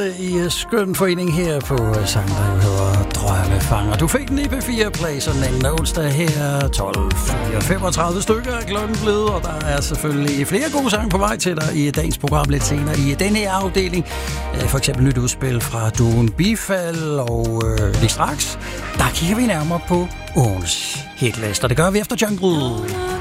I skøn forening her på sang, der jo hedder Drømmefanger. Du fik den i P4 sådan en onsdag her 12:35 stykker af klokken blevet, og der er selvfølgelig flere gode sange på vej til dig i dagens program lidt senere i denne her afdeling. For eksempel nyt udspil fra Duen Bifald, og lige straks, der kigger vi nærmere på ugens hitliste, og det gør vi efter Jungle.